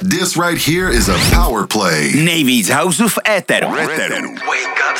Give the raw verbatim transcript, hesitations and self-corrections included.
This right here is a power play. Nejvíc houseu v éteru. Wake up